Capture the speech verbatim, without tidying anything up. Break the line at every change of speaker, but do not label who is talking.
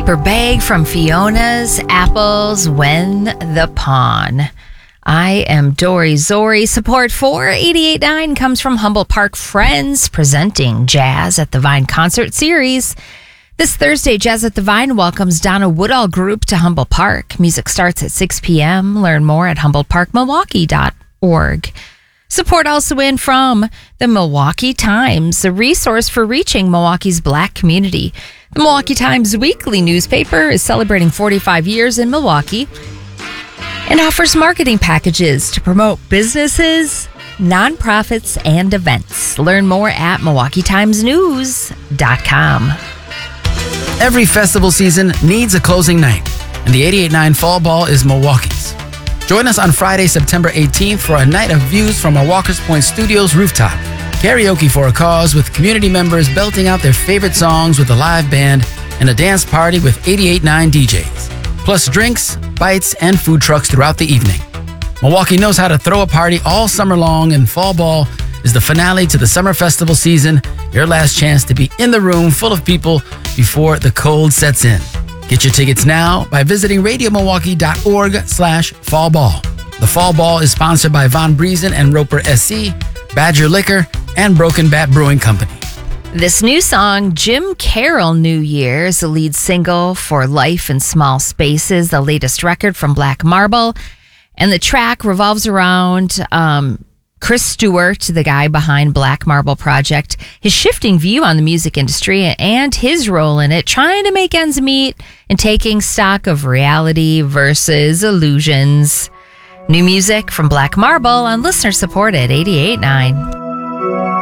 paper bag from Fiona's Apples When the Pawn. I am Dory Zori. Support for eighty-eight point nine comes from Humboldt Park Friends, presenting Jazz at the Vine concert series. This Thursday, Jazz at the Vine welcomes Donna Woodall Group to Humboldt Park. Music starts at six p.m. Learn more at humboldt park milwaukee dot org. Support also in from the Milwaukee Times, a resource for reaching Milwaukee's Black community. The Milwaukee Times weekly newspaper is celebrating forty-five years in Milwaukee and offers marketing packages to promote businesses, nonprofits, and events. Learn more at milwaukee times news dot com.
Every festival season needs a closing night, and the eighty-eight point nine Fall Ball is Milwaukee's. Join us on Friday, September eighteenth for a night of views from our Walker's Point Studios rooftop. Karaoke for a cause with community members belting out their favorite songs with a live band and a dance party with eighty-eight point nine D Js. Plus drinks, bites, and food trucks throughout the evening. Milwaukee knows how to throw a party all summer long, and Fall Ball is the finale to the summer festival season, your last chance to be in the room full of people before the cold sets in. Get your tickets now by visiting radio milwaukee dot org slash fall ball. The Fall Ball is sponsored by Von Briesen and Roper S C, Badger Liquor, and Broken Bat Brewing Company.
This new song, Jim Carroll New Year, is the lead single for Life in Small Spaces, the latest record from Black Marble. And the track revolves around um, Chris Stewart, the guy behind Black Marble Project, his shifting view on the music industry and his role in it, trying to make ends meet and taking stock of reality versus illusions. New music from Black Marble on listener-supported eighty-eight point nine.